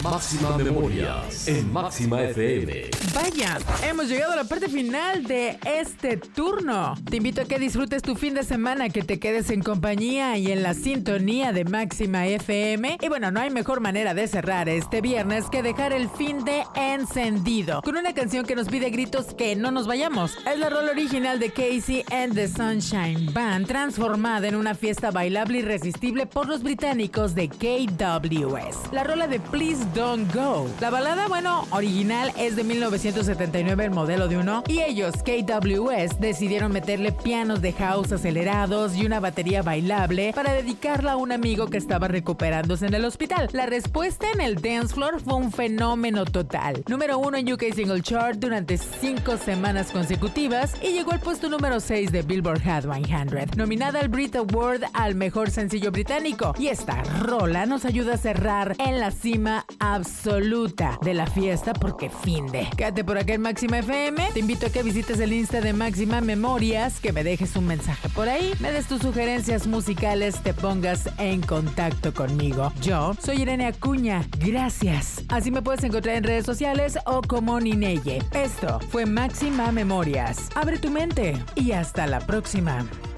Máxima Memorias en Máxima FM. Vaya, hemos llegado a la parte final de este turno. Te invito a que disfrutes tu fin de semana, que te quedes en compañía y en la sintonía de Máxima FM. Y bueno, no hay mejor manera de cerrar este viernes que dejar el fin de encendido con una canción que nos pide gritos que no nos vayamos. Es la rola original de Casey and the Sunshine Band, transformada en una fiesta bailable irresistible por los británicos de KWS. La rola de Please Don't Go. La balada, bueno, original es de 1979, el modelo de uno, y ellos, KWS, decidieron meterle pianos de house acelerados y una batería bailable para dedicarla a un amigo que estaba recuperándose en el hospital. La respuesta en el dance floor fue un fenómeno total. Número 1 en UK Single Chart durante 5 semanas consecutivas y llegó al puesto número 6 de Billboard Hot 100, nominada al Brit Award al mejor sencillo británico. Y esta rola nos ayuda a cerrar en la cima absoluta de la fiesta porque finde. Quédate por acá en Máxima FM. Te invito a que visites el Insta de Máxima Memorias, que me dejes un mensaje por ahí, me des tus sugerencias musicales, te pongas en contacto conmigo. Yo soy Irene Acuña. Gracias. Así me puedes encontrar en redes sociales o como Nineye. Esto fue Máxima Memorias. Abre tu mente y hasta la próxima.